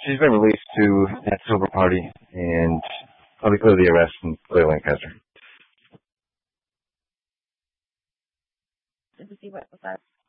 She's been released to that sober party, and I'll declare the arrest and clear Lancaster. Did you see what was that?